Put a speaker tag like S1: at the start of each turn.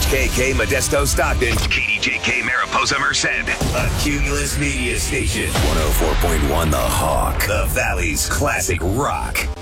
S1: KK Modesto Stockton, KDJK Mariposa Merced, a Cumulus Media Station, 104.1 The Hawk, the Valley's classic rock.